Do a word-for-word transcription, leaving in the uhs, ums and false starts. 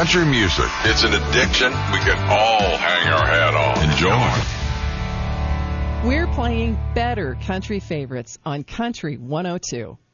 country music. It's an addiction we can all hang our hat on. Enjoy. We're playing better country favorites on Country one oh two.